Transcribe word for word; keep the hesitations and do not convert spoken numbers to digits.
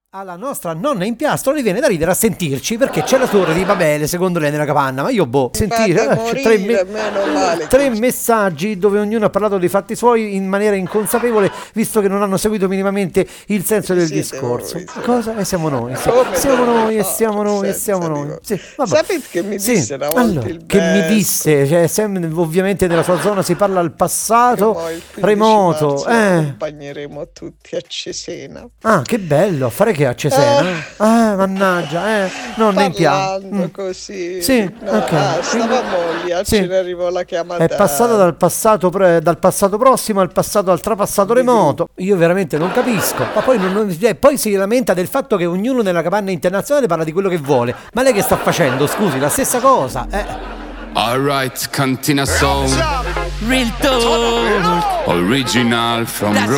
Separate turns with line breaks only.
Alla nostra nonna in piastro le viene da ridere a sentirci perché c'è la torre di Babele secondo lei nella capanna, ma io boh, sentire eh, c'è tre, me-
male
tre
che...
messaggi dove ognuno ha parlato dei fatti suoi in maniera inconsapevole, visto che non hanno seguito minimamente il senso del discorso.
Voi,
cosa? E siamo noi, sì.
Come
siamo noi e
fare?
siamo noi e siamo
Senza
noi. Sì,
sapete che mi
sì.
disse una volta
allora,
il
che mi
vescovo?
disse, cioè, sempre, ovviamente nella sua zona si parla al passato remoto. Eh.
Accompagneremo tutti a Cesena.
Ah, che bello, a fare che a Cesena? Ah, mannaggia, eh, non ne impianto.
Parlando mm. così.
Sì,
no,
ok.
ah, stavamo lì,
Sì.
ce ne arrivò la chiamata.
È passata dal passato, pre- dal passato prossimo al passato al trapassato remoto. Io veramente non capisco. Ma poi, non, non- eh, poi si lamenta del fatto che ognuno nella capanna internazionale parla di quello che vuole. Ma lei che sta facendo? Scusi, la stessa cosa. Eh.
Alright, Cantina Sound
Real talk.
Original from
That's